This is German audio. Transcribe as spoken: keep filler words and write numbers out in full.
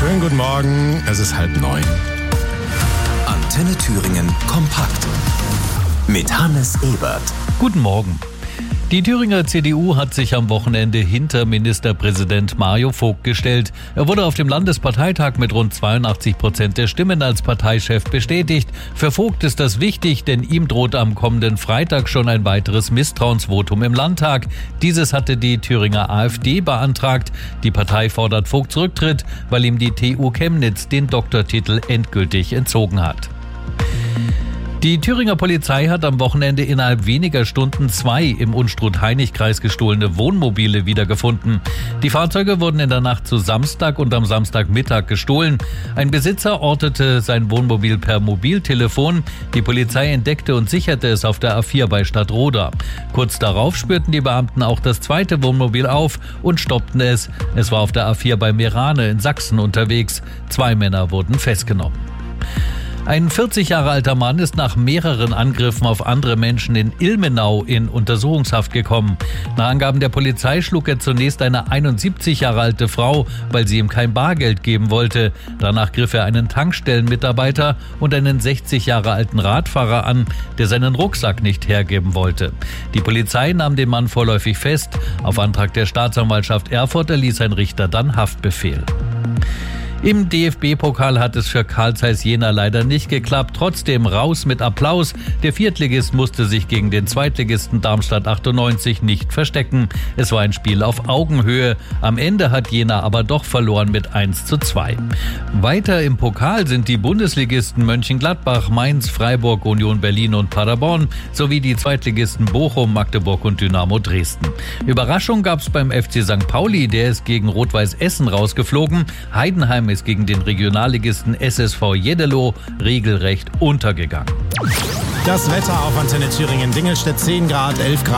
Schönen guten Morgen, es ist halb neun. Antenne Thüringen kompakt mit Hannes Ebert. Guten Morgen. Die Thüringer C D U hat sich am Wochenende hinter Ministerpräsident Mario Vogt gestellt. Er wurde auf dem Landesparteitag mit rund zweiundachtzig Prozent der Stimmen als Parteichef bestätigt. Für Vogt ist das wichtig, denn ihm droht am kommenden Freitag schon ein weiteres Misstrauensvotum im Landtag. Dieses hatte die Thüringer AfD beantragt. Die Partei fordert Vogts Rücktritt, weil ihm die T U Chemnitz den Doktortitel endgültig entzogen hat. Die Thüringer Polizei hat am Wochenende innerhalb weniger Stunden zwei im Unstrut-Hainich-Kreis gestohlene Wohnmobile wiedergefunden. Die Fahrzeuge wurden in der Nacht zu Samstag und am Samstagmittag gestohlen. Ein Besitzer ortete sein Wohnmobil per Mobiltelefon. Die Polizei entdeckte und sicherte es auf der A vier bei Stadtroda. Kurz darauf spürten die Beamten auch das zweite Wohnmobil auf und stoppten es. Es war auf der A vier bei Meerane in Sachsen unterwegs. Zwei Männer wurden festgenommen. Ein vierzig Jahre alter Mann ist nach mehreren Angriffen auf andere Menschen in Ilmenau in Untersuchungshaft gekommen. Nach Angaben der Polizei schlug er zunächst eine einundsiebzig Jahre alte Frau, weil sie ihm kein Bargeld geben wollte. Danach griff er einen Tankstellenmitarbeiter und einen sechzig Jahre alten Radfahrer an, der seinen Rucksack nicht hergeben wollte. Die Polizei nahm den Mann vorläufig fest. Auf Antrag der Staatsanwaltschaft Erfurt erließ ein Richter dann Haftbefehl. Im D F B-Pokal hat es für Carl Zeiss Jena leider nicht geklappt. Trotzdem raus mit Applaus. Der Viertligist musste sich gegen den Zweitligisten Darmstadt achtundneunzig nicht verstecken. Es war ein Spiel auf Augenhöhe. Am Ende hat Jena aber doch verloren mit eins zu zwei. Weiter im Pokal sind die Bundesligisten Mönchengladbach, Mainz, Freiburg, Union Berlin und Paderborn sowie die Zweitligisten Bochum, Magdeburg und Dynamo Dresden. Überraschung gab es beim F C Sankt Pauli, der ist gegen Rot-Weiß Essen rausgeflogen. Heidenheim ist gegen den Regionalligisten S S V Jeddelo regelrecht untergegangen. Das Wetter auf Antenne Thüringen, Dingelstedt zehn Grad, elf Grad.